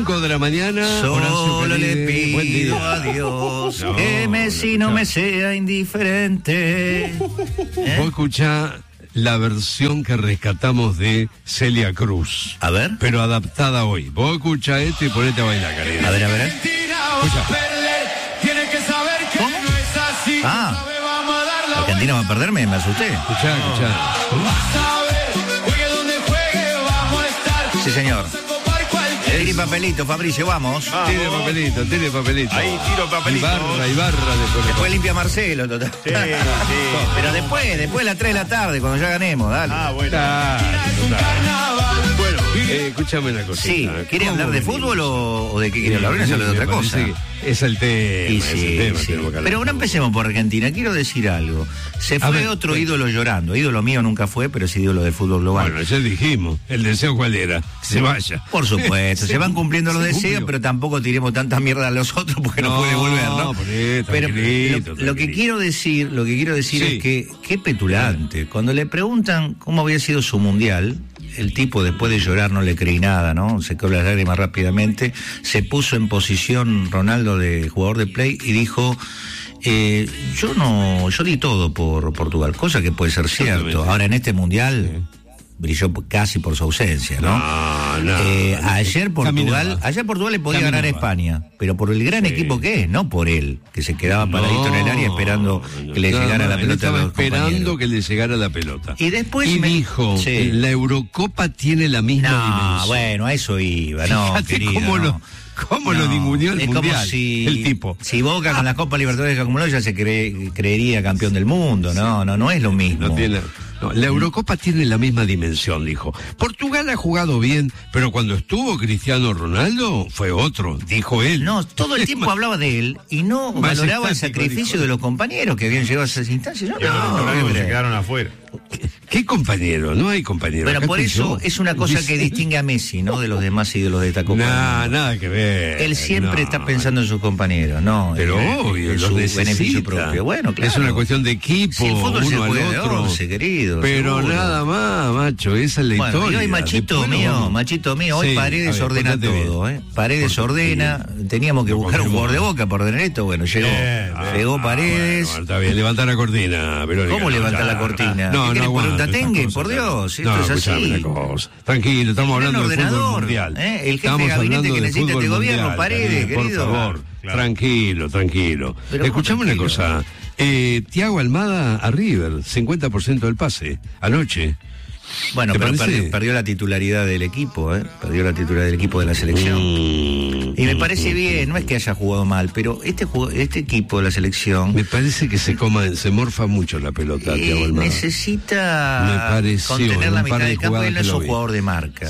5 de la mañana. Solo le pido a Dios que Messi no me sea indiferente. Vos escuchá la versión que rescatamos de Celia Cruz. A ver. Pero adaptada hoy. Vos escuchá esto y ponete a bailar, Karina. A ver, a ver. ¿Cómo? Ah, Argentina va a perderme, me asusté. Escuchá. Sí, señor. Tire papelito, Fabricio, vamos. Tire papelito. Ahí tiro papelito. Y barra después. Después limpia Marcelo, total. Sí. Pero después a las 3 de la tarde, cuando ya ganemos, dale. Bueno. Bueno, escúchame una cosita. Sí, ¿quiere hablar de fútbol o de qué quiere hablar? Ahora se habla de otra cosa. Es el tema. Y es el sí, tema, sí. tenemos que hablar. Pero no empecemos por Argentina. Quiero decir algo. Se fue ver, otro ídolo llorando. Ídolo mío nunca fue, pero es ídolo del fútbol global. Bueno, ya dijimos. ¿El deseo cuál era? Que se vaya. Por supuesto, se van cumpliendo los deseos, cumplió. pero tampoco tiremos tanta mierda a los otros porque no puede volver, ¿no? Pero lo que quiero decir Sí. es que qué petulante. Cuando le preguntan cómo había sido su mundial, el tipo después de llorar no le creí nada, ¿no? Se secó las lágrimas rápidamente, se puso en posición Ronaldo de jugador de play y dijo: yo di todo por Portugal, cosa que puede ser cierto. Ahora en este mundial brilló casi por su ausencia, ¿no? Ayer Portugal le podía ganar a España, pero por el gran equipo que es, no por él, que se quedaba paradito en el área esperando que le llegara la pelota. Estaba a los esperando compañeros. que le llegara la pelota. Y después dijo, sí. La Eurocopa tiene la misma dimensión. Bueno, a eso iba, no, Fíjate querido, cómo lo ninguneó el es mundial, como si, el tipo. Si Boca con la Copa Libertadores que acumuló ya se creería campeón del mundo. No es lo mismo. La Eurocopa tiene la misma dimensión, dijo. Portugal ha jugado bien, pero cuando estuvo Cristiano Ronaldo fue otro, dijo él. No, todo el tiempo hablaba de él y no valoraba el sacrificio de los compañeros que habían llegado a esas instancias. No, se quedaron afuera. ¿Qué compañero? No hay compañero. Bueno, Acá por estoy eso yo. es una cosa que distingue a Messi, ¿no? De los demás ídolos de esta Copa. Nada que ver. Él siempre está pensando en sus compañeros, ¿no? Pero obvio, en los su necesita. beneficio propio. Bueno, claro. Es una cuestión de equipo, Sí, el fútbol uno se al juega de otro. 11, querido. Pero seguro. nada más, macho, esa es la Bueno, historia. y hoy machito mío, hoy Sí, Paredes a ver, ordena portate todo, bien. Paredes ordena, teníamos que buscar un jugador de Boca por ordenar esto, bueno, llegó Paredes. Bueno, está bien, levanta la cortina, Verónica. ¿Cómo levanta la cortina? No, ¿Qué querés, por un aguanta tatengue? estas Por cosas, Dios, no, esto es escuchame así. una cosa. Tranquilo, estamos El gran hablando del fútbol ordenador, mundial. el jefe Estamos de gabinete hablando que del necesita fútbol este gobierno, mundial, Paredes, Karina, querido. Por favor, Claro. tranquilo. Pero Escuchame una tranquilo. cosa. Thiago Almada a River, 50% del pase, anoche. Bueno, ¿Te pero parece? perdió la titularidad del equipo, perdió la titularidad del equipo de la selección. Y me parece bien, no es que haya jugado mal, pero este equipo de la selección Me parece que se morfa mucho la pelota, Thiago Almada. necesita Me pareció, contener la en un par mitad de del campo y jugadas él no que es lo un vi. jugador de marca.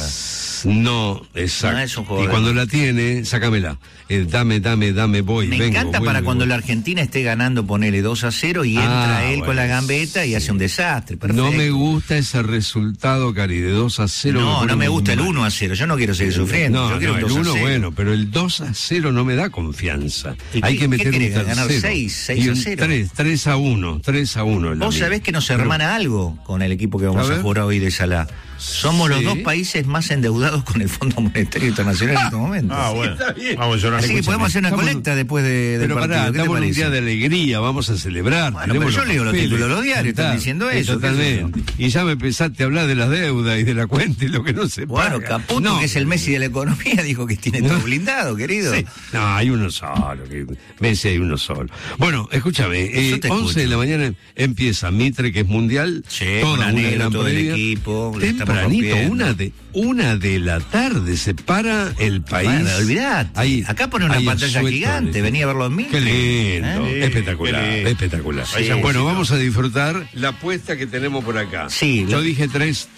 No, exacto. No es un jugador Y de cuando marca. la tiene, sácamela. Dame, voy, Me vengo, encanta para vuelvo. cuando la Argentina esté ganando, ponele 2-0 y entra él con la gambeta y hace un desastre. Perfecto. No me gusta ese resultado, Cari, de 2-0. No me gusta el mal. 1-0. Yo no quiero seguir sufriendo. Yo quiero el un 2-0. 1 bueno, pero el 2-0 no me da confianza. ¿Y Hay qué- que meter qué un querés, tercero. ganar 6 Y un a 0? 3-1. Vos sabés que nos hermana algo con el equipo que vamos A a ver. jugar hoy de Salah. Somos los Sí. dos países más endeudados con el Fondo Monetario Internacional en estos momentos. Bueno. está bien. Vamos a llorar. Así que podemos hacer una Estamos- colecta después del Pero partido. pará, ¿Qué te estamos en un parece? día de alegría, vamos a celebrar. Bueno, tenemos pero yo leo los papeles, títulos de los diarios, están cantar. diciendo eso, Totalmente. Y ya me empezaste a hablar de las deudas y de la cuenta y lo que no se Bueno, paga. Caputo, No. que es el Messi de la economía, dijo que tiene todo blindado, querido. Sí. No, hay uno solo. Messi hay uno solo. Bueno, escúchame. Yo te 11 de escucho. la mañana empieza Mitre, que es mundial. Sí, toda con una Anelo, gran todo el previa. equipo, le estamos Tempranito, rompiendo. una de la tarde se para el país. Bueno, olvidate. Ahí- Acá pone una ahí el pantalla suelto gigante, de- venía a verlo en Qué Mitre. lindo, Sí, espectacular, qué lindo. espectacular. Sí, Bueno, sí, vamos a disfrutar la apuesta que tenemos por acá. Sí, Yo lo- dije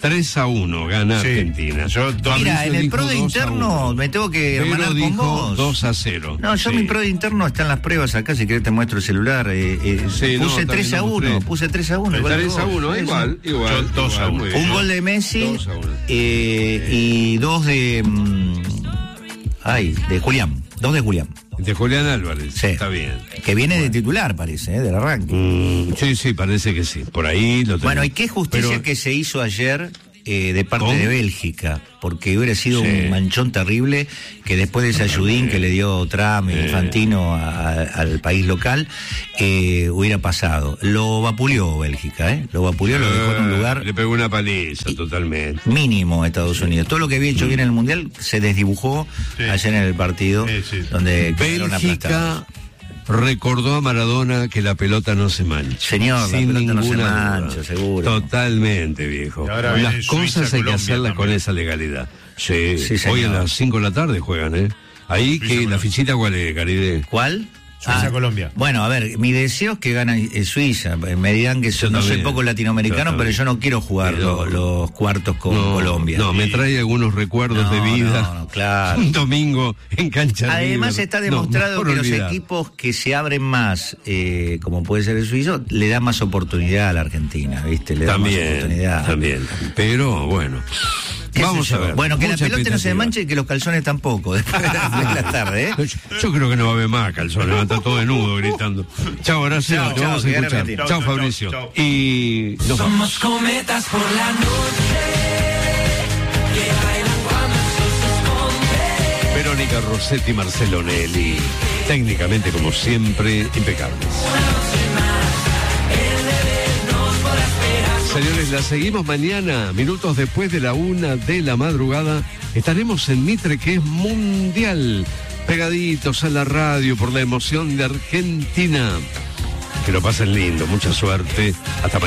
3-1, gana Sí. Argentina. Yo Mira, Fabricio en el dijo pro de 2-1. interno me tengo que Pero hermanar con dijo vos. 2-0. No, yo Sí. mi pro de interno está en las pruebas acá, si querés te muestro el celular. Sí, no, puse también 3-1, mostré. puse 3-1. igual que 3-1, vos. igual. Yo 2-1. muy bien. Un gol de Messi 2-1. y dos de... de Julián. Dos de Julián. De Julián Álvarez. Sí. Está bien. Que viene de titular, parece, del arranque. Sí, parece que sí. Por ahí lo tengo. Bueno, ¿y qué justicia Pero- que se hizo ayer de parte de Bélgica, porque hubiera sido un manchón terrible que después de ese ayudín que le dio Trump y Infantino al país local, hubiera pasado. Lo vapuleó Bélgica, lo vapuleó, lo dejó en un lugar... Le pegó una paliza totalmente. Mínimo a Estados Unidos. Todo lo que había hecho bien en el Mundial se desdibujó ayer en el partido, donde quedaron aplastados. Recordó a Maradona que la pelota no se mancha. Señor, sin la pelota no se ninguna mancha, duda. seguro. Totalmente, viejo. Las cosas hay que hacerlas con esa legalidad. Sí, hoy a las 5 de la tarde juegan, Ahí que la fichita, ¿cuál es, Caride? ¿Cuál? Suiza-Colombia. Bueno, a ver, mi deseo es que gane Suiza. Me dirán que no soy poco latinoamericano, pero yo no quiero jugar los cuartos con Colombia. No, me trae algunos recuerdos de vida. No, claro. Un domingo en cancha. Además está demostrado que los equipos que se abren más, como puede ser el suizo, le da más oportunidad a la Argentina, ¿viste? Le da más oportunidad. También. Pero bueno. Vamos a ver. Bueno, que la pelota no se manche y que los calzones tampoco, después de la tarde, Yo creo que no va a haber más calzones, va a estar todo desnudo gritando. Chao, Horacio, te vamos a escuchar. Chao, Fabricio. Chao. Y nos vamos. Somos cometas por la noche que bailan cuando el sol se esconde. Verónica Rossetti, Marcelo Nelly, técnicamente como siempre, impecables. Señores, la seguimos mañana, minutos después de la 1 de la madrugada. Estaremos en Mitre, que es mundial, pegaditos a la radio por la emoción de Argentina. Que lo pasen lindo, mucha suerte. Hasta mañana.